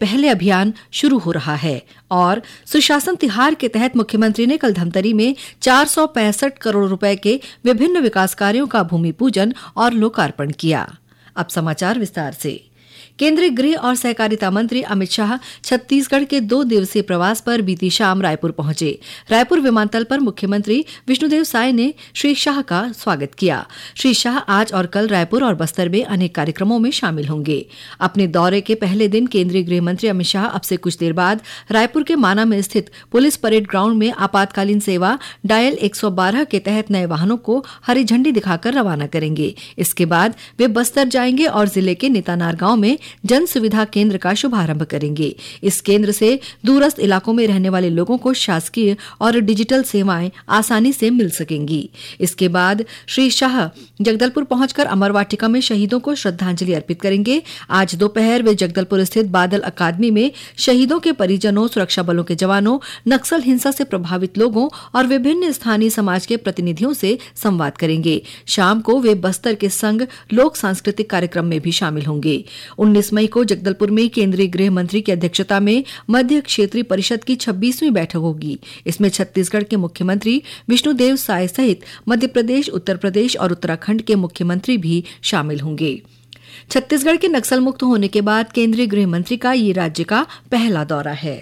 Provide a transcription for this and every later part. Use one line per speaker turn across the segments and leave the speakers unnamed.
पहले अभियान शुरू हो रहा है। और सुशासन तिहार के तहत मुख्यमंत्री ने कल धमतरी में 465 करोड़ रुपए के विभिन्न विकास कार्यों का भूमि पूजन और लोकार्पण किया। अब समाचार विस्तार से। केंद्रीय गृह और सहकारिता मंत्री अमित शाह छत्तीसगढ़ के 2 दिवसीय प्रवास पर बीती शाम रायपुर पहुंचे। रायपुर विमानतल पर मुख्यमंत्री विष्णुदेव साय ने श्री शाह का स्वागत किया। श्री शाह आज और कल रायपुर और बस्तर में अनेक कार्यक्रमों में शामिल होंगे। अपने दौरे के पहले दिन केंद्रीय गृह मंत्री अमित शाह अब से कुछ देर बाद रायपुर के माना में स्थित पुलिस परेड ग्राउंड में आपातकालीन सेवा डायल 112 के तहत नए वाहनों को हरी झंडी दिखाकर रवाना करेंगे। इसके बाद वे बस्तर जाएंगे और जिले के नेतानार गांव में जन सुविधा केंद्र का शुभारंभ करेंगे। इस केंद्र से दूरस्थ इलाकों में रहने वाले लोगों को शासकीय और डिजिटल सेवाएं आसानी से मिल सकेंगी। इसके बाद श्री शाह जगदलपुर पहुंचकर अमर वाटिका में शहीदों को श्रद्धांजलि अर्पित करेंगे। आज दोपहर वे जगदलपुर स्थित बादल अकादमी में शहीदों के परिजनों, सुरक्षा बलों के जवानों, नक्सल हिंसा से प्रभावित लोगों और विभिन्न स्थानीय समाज के प्रतिनिधियों से संवाद करेंगे। शाम को वे बस्तर के संग लोक सांस्कृतिक कार्यक्रम में भी शामिल होंगे। 19 मई को जगदलपुर में केंद्रीय गृह मंत्री की अध्यक्षता में मध्य क्षेत्रीय परिषद की 26वीं बैठक होगी। इसमें छत्तीसगढ़ के मुख्यमंत्री विष्णुदेव साय सहित मध्य प्रदेश, उत्तर प्रदेश और उत्तराखंड के मुख्यमंत्री भी शामिल होंगे। छत्तीसगढ़ के नक्सल मुक्त होने के बाद केंद्रीय गृह मंत्री का ये राज्य का पहला दौरा है।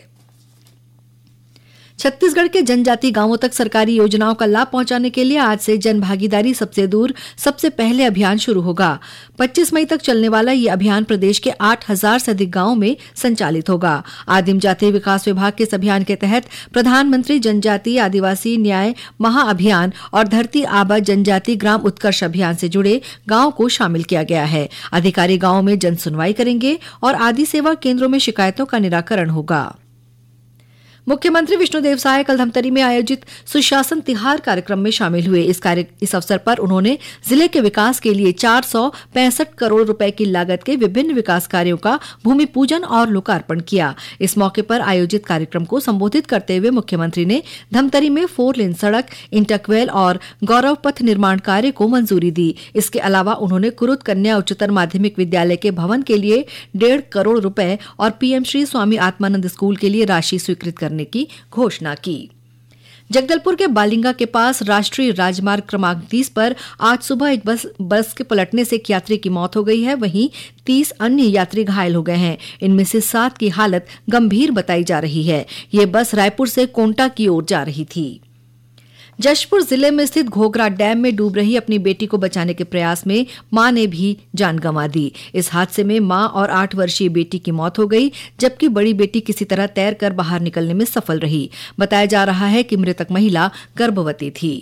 छत्तीसगढ़ के जनजाति गांवों तक सरकारी योजनाओं का लाभ पहुंचाने के लिए आज से जन भागीदारी सबसे दूर सबसे पहले अभियान शुरू होगा। 25 मई तक चलने वाला ये अभियान प्रदेश के 8,000 से अधिक गांवों में संचालित होगा। आदिम जाति विकास विभाग के इस अभियान के तहत प्रधानमंत्री जनजाति आदिवासी न्याय महाअभियान और धरती आबा जनजाति ग्राम उत्कर्ष अभियान से जुड़े गांवों को शामिल किया गया है। अधिकारी गांवों में जन सुनवाई करेंगे और आदि सेवा केंद्रों में शिकायतों का निराकरण होगा। मुख्यमंत्री विष्णुदेव साय कल धमतरी में आयोजित सुशासन तिहार कार्यक्रम में शामिल हुए। इस अवसर पर उन्होंने जिले के विकास के लिए 465 करोड़ रुपए की लागत के विभिन्न विकास कार्यों का भूमि पूजन और लोकार्पण किया। इस मौके पर आयोजित कार्यक्रम को संबोधित करते हुए मुख्यमंत्री ने धमतरी में 4 लेन सड़क, इंटरक्वेल और गौरव पथ निर्माण कार्य को मंजूरी दी। इसके अलावा उन्होंने कुरुद कन्या उच्चतर माध्यमिक विद्यालय के भवन के लिए 1.5 करोड़ रुपए और पीएम श्री स्वामी आत्मानंद स्कूल के लिए राशि स्वीकृत करने की घोषणा की। जगदलपुर के बालिंगा के पास राष्ट्रीय राजमार्ग क्रमांक 30 पर आज सुबह एक बस के पलटने से एक यात्री की मौत हो गई है। वहीं 30 अन्य यात्री घायल हो गए हैं। इनमें से 7 की हालत गंभीर बताई जा रही है। ये बस रायपुर से कोंटा की ओर जा रही थी। जशपुर जिले में स्थित घोघरा डैम में डूब रही अपनी बेटी को बचाने के प्रयास में मां ने भी जान गंवा दी। इस हादसे में मां और 8 वर्षीय बेटी की मौत हो गई, जबकि बड़ी बेटी किसी तरह तैरकर बाहर निकलने में सफल रही। बताया जा रहा है कि मृतक महिला गर्भवती थी।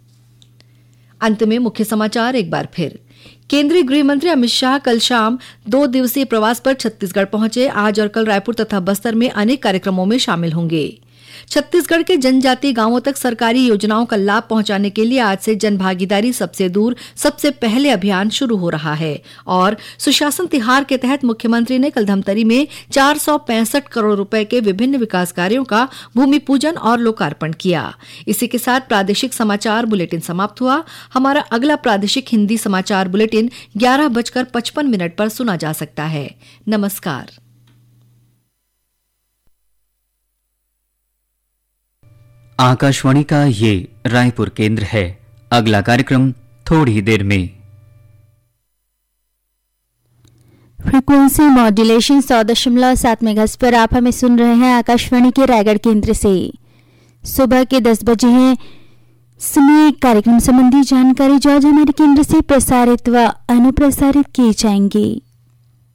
अंत में मुख्य समाचार एक बार फिर। केंद्रीय गृह मंत्री अमित शाह कल शाम 2 दिवसीय प्रवास पर छत्तीसगढ़ पहुंचे। आज और कल रायपुर तथा बस्तर में अनेक कार्यक्रमों में शामिल होंगे। छत्तीसगढ़ के जनजातीय गांवों तक सरकारी योजनाओं का लाभ पहुंचाने के लिए आज से जन भागीदारी सबसे दूर सबसे पहले अभियान शुरू हो रहा है। और सुशासन तिहार के तहत मुख्यमंत्री ने कल धमतरी में 465 करोड़ रुपए के विभिन्न विकास कार्यों का भूमि पूजन और लोकार्पण किया। इसी के साथ प्रादेशिक समाचार बुलेटिन समाप्त हुआ। हमारा अगला प्रादेशिक हिंदी समाचार बुलेटिन 11:55 पर सुना जा सकता है। नमस्कार।
आकाशवाणी का ये रायपुर केंद्र है। अगला कार्यक्रम थोड़ी देर में।
फ्रीक्वेंसी मॉड्यूलेशन 100.7 मेगाहर्ट्ज पर आप हमें सुन रहे हैं आकाशवाणी के रायगढ़ केंद्र से। सुबह के 10 बजे हैं। सुनिए कार्यक्रम संबंधी जानकारी जो आज हमारे केंद्र से प्रसारित व अनुप्रसारित किए जाएंगे।